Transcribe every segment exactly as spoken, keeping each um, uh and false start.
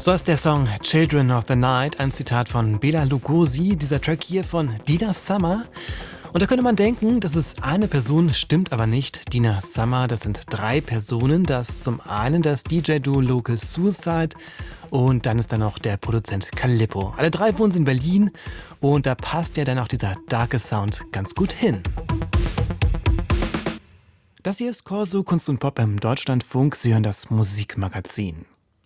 So ist der Song Children of the Night, ein Zitat von Bela Lugosi, dieser Track hier von Dina Summer. Und da könnte man denken, das ist eine Person, stimmt aber nicht. Dina Summer, das sind drei Personen. Das ist zum einen das D J-Duo Local Suicide und dann ist da noch der Produzent Calippo. Alle drei wohnen in Berlin und da passt ja dann auch dieser darke Sound ganz gut hin. Das hier ist Corso Kunst und Pop im Deutschlandfunk. Sie hören das Musikmagazin.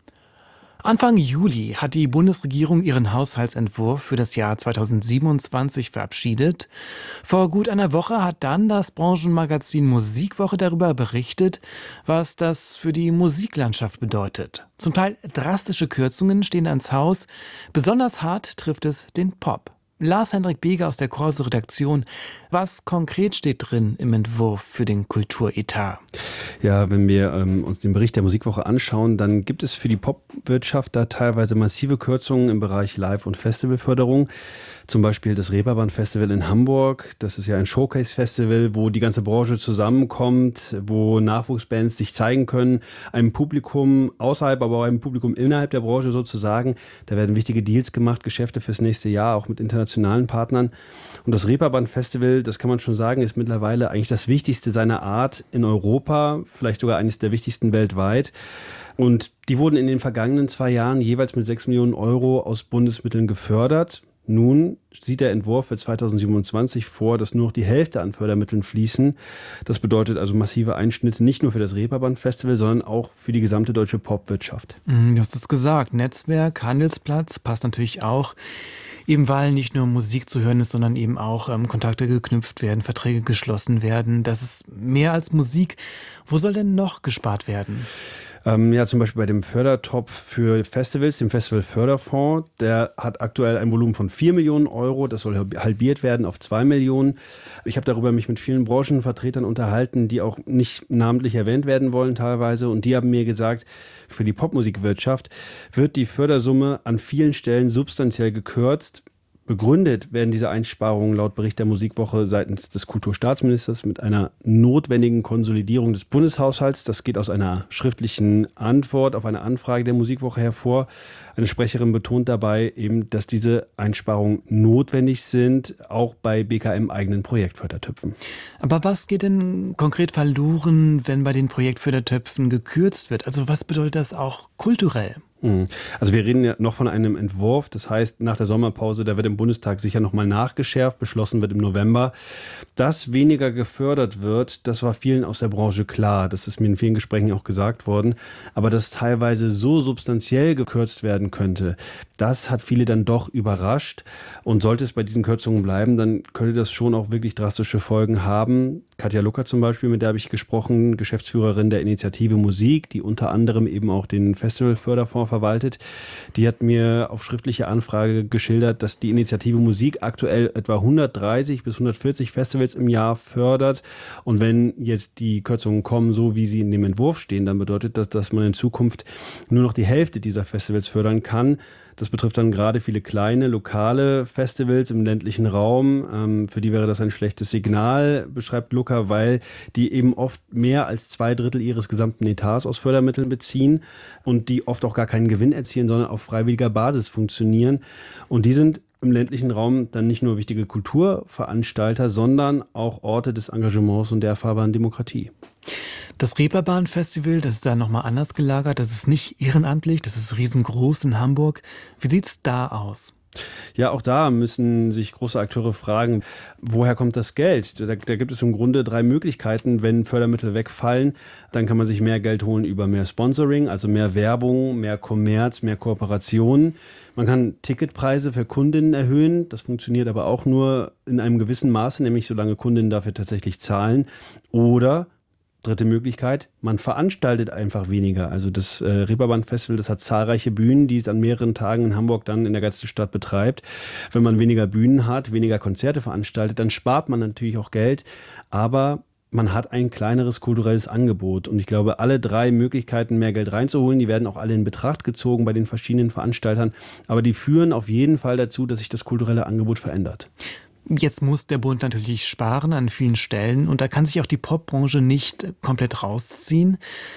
Anfang Juli hat die Bundesregierung ihren Haushaltsentwurf für das Jahr zweitausendsiebenundzwanzig verabschiedet. Vor gut einer Woche hat dann das Branchenmagazin Musikwoche darüber berichtet, was das für die Musiklandschaft bedeutet. Zum Teil drastische Kürzungen stehen ans Haus. Besonders hart trifft es den Pop. Lars-Hendrik Beger aus der Corso-Redaktion. Was konkret steht drin im Entwurf für den Kulturetat? Ja, wenn wir ähm, uns den Bericht der Musikwoche anschauen, dann gibt es für die Popwirtschaft da teilweise massive Kürzungen im Bereich Live- und Festivalförderung. Zum Beispiel das Reeperbahn-Festival in Hamburg. Das ist ja ein Showcase-Festival, wo die ganze Branche zusammenkommt, wo Nachwuchsbands sich zeigen können, einem Publikum außerhalb, aber auch einem Publikum innerhalb der Branche sozusagen. Da werden wichtige Deals gemacht, Geschäfte fürs nächste Jahr, auch mit internationalen Partnern. Und das Reeperbahn-Festival, das kann man schon sagen, ist mittlerweile eigentlich das wichtigste seiner Art in Europa, vielleicht sogar eines der wichtigsten weltweit. Und die wurden in den vergangenen zwei Jahren jeweils mit sechs Millionen Euro aus Bundesmitteln gefördert. Nun sieht der Entwurf für zweitausendsiebenundzwanzig vor, dass nur noch die Hälfte an Fördermitteln fließen. Das bedeutet also massive Einschnitte nicht nur für das Reeperbahn-Festival, sondern auch für die gesamte deutsche Popwirtschaft. Du hast es gesagt, Netzwerk, Handelsplatz passt natürlich auch. Eben weil nicht nur Musik zu hören ist, sondern eben auch ähm, Kontakte geknüpft werden, Verträge geschlossen werden. Das ist mehr als Musik. Wo soll denn noch gespart werden? Ähm, ja, zum Beispiel bei dem Fördertopf für Festivals, dem Festivalförderfonds. Der hat aktuell ein Volumen von vier Millionen Euro. Das soll halbiert werden auf zwei Millionen. Ich habe darüber mich mit vielen Branchenvertretern unterhalten, die auch nicht namentlich erwähnt werden wollen teilweise. Und die haben mir gesagt, für die Popmusikwirtschaft wird die Fördersumme an vielen Stellen substanziell gekürzt. Begründet werden diese Einsparungen laut Bericht der Musikwoche seitens des Kulturstaatsministers mit einer notwendigen Konsolidierung des Bundeshaushalts. Das geht aus einer schriftlichen Antwort auf eine Anfrage der Musikwoche hervor. Eine Sprecherin betont dabei eben, dass diese Einsparungen notwendig sind, auch bei B K M-eigenen Projektfördertöpfen. Aber was geht denn konkret verloren, wenn bei den Projektfördertöpfen gekürzt wird? Also was bedeutet das auch kulturell? Also wir reden ja noch von einem Entwurf, das heißt nach der Sommerpause, da wird im Bundestag sicher nochmal nachgeschärft, beschlossen wird im November. Dass weniger gefördert wird, das war vielen aus der Branche klar, das ist mir in vielen Gesprächen auch gesagt worden, aber dass teilweise so substanziell gekürzt werden könnte, das hat viele dann doch überrascht und sollte es bei diesen Kürzungen bleiben, dann könnte das schon auch wirklich drastische Folgen haben. Katja Lucker zum Beispiel, mit der habe ich gesprochen, Geschäftsführerin der Initiative Musik, die unter anderem eben auch den Festivalförderfonds verwaltet. Die hat mir auf schriftliche Anfrage geschildert, dass die Initiative Musik aktuell etwa hundertdreißig bis hundertvierzig Festivals im Jahr fördert. Und wenn jetzt die Kürzungen kommen, so wie sie in dem Entwurf stehen, dann bedeutet das, dass man in Zukunft nur noch die Hälfte dieser Festivals fördern kann. Das betrifft dann gerade viele kleine, lokale Festivals im ländlichen Raum. Ähm, für die wäre das ein schlechtes Signal, beschreibt Luca, weil die eben oft mehr als zwei Drittel ihres gesamten Etats aus Fördermitteln beziehen und die oft auch gar keinen Gewinn erzielen, sondern auf freiwilliger Basis funktionieren. Und die sind im ländlichen Raum dann nicht nur wichtige Kulturveranstalter, sondern auch Orte des Engagements und der erfahrbaren Demokratie. Das Reeperbahn-Festival, das ist da nochmal anders gelagert. Das ist nicht ehrenamtlich, das ist riesengroß in Hamburg. Wie sieht's da aus? Ja, auch da müssen sich große Akteure fragen, woher kommt das Geld? Da, da gibt es im Grunde drei Möglichkeiten. Wenn Fördermittel wegfallen, dann kann man sich mehr Geld holen über mehr Sponsoring, also mehr Werbung, mehr Kommerz, mehr Kooperationen. Man kann Ticketpreise für Kundinnen erhöhen. Das funktioniert aber auch nur in einem gewissen Maße, nämlich solange Kundinnen dafür tatsächlich zahlen. Oder dritte Möglichkeit, man veranstaltet einfach weniger. Also das äh, Reeperbahn-Festival, das hat zahlreiche Bühnen, die es an mehreren Tagen in Hamburg dann in der ganzen Stadt betreibt. Wenn man weniger Bühnen hat, weniger Konzerte veranstaltet, dann spart man natürlich auch Geld, aber man hat ein kleineres kulturelles Angebot. Und ich glaube, alle drei Möglichkeiten, mehr Geld reinzuholen, die werden auch alle in Betracht gezogen bei den verschiedenen Veranstaltern. Aber die führen auf jeden Fall dazu, dass sich das kulturelle Angebot verändert. Jetzt muss der Bund natürlich sparen an vielen Stellen und da kann sich auch die Popbranche nicht komplett rausziehen.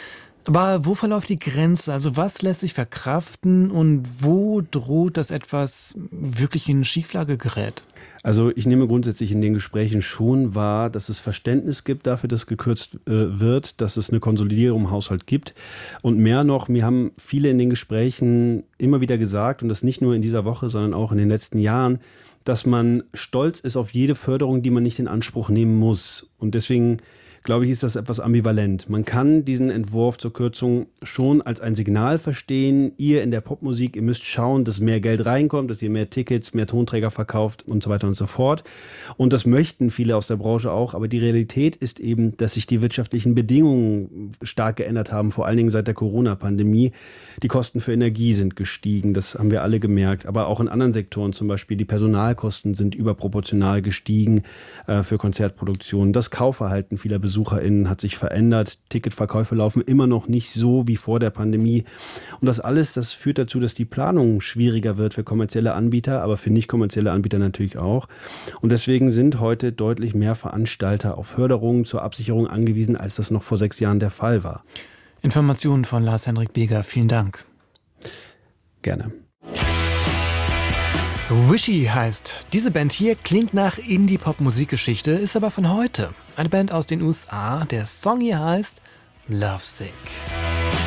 Aber wo verläuft die Grenze? Also was lässt sich verkraften und wo droht, dass etwas wirklich in Schieflage gerät? Also ich nehme grundsätzlich in den Gesprächen schon wahr, dass es Verständnis gibt dafür, dass gekürzt äh, wird, dass es eine Konsolidierung im Haushalt gibt. Und mehr noch, mir haben viele in den Gesprächen immer wieder gesagt, und das nicht nur in dieser Woche, sondern auch in den letzten Jahren, dass man stolz ist auf jede Förderung, die man nicht in Anspruch nehmen muss. Und deswegen glaube ich, ist das etwas ambivalent. Man kann diesen Entwurf zur Kürzung schon als ein Signal verstehen. Ihr in der Popmusik, ihr müsst schauen, dass mehr Geld reinkommt, dass ihr mehr Tickets, mehr Tonträger verkauft und so weiter und so fort. Und das möchten viele aus der Branche auch. Aber die Realität ist eben, dass sich die wirtschaftlichen Bedingungen stark geändert haben, vor allen Dingen seit der Corona-Pandemie. Die Kosten für Energie sind gestiegen, das haben wir alle gemerkt. Aber auch in anderen Sektoren, zum Beispiel die Personalkosten sind überproportional gestiegen äh, für Konzertproduktionen. Das Kaufverhalten vieler Besucher BesucherInnen hat sich verändert. Ticketverkäufe laufen immer noch nicht so wie vor der Pandemie. Und das alles, das führt dazu, dass die Planung schwieriger wird für kommerzielle Anbieter, aber für nicht kommerzielle Anbieter natürlich auch. Und deswegen sind heute deutlich mehr Veranstalter auf Förderungen zur Absicherung angewiesen, als das noch vor sechs Jahren der Fall war. Informationen von Lars-Henrik Beger. Vielen Dank. Gerne. Wishy heißt diese Band hier, klingt nach Indie-Pop-Musikgeschichte, ist aber von heute. Eine Band aus den U S A, der Song hier heißt Lovesick.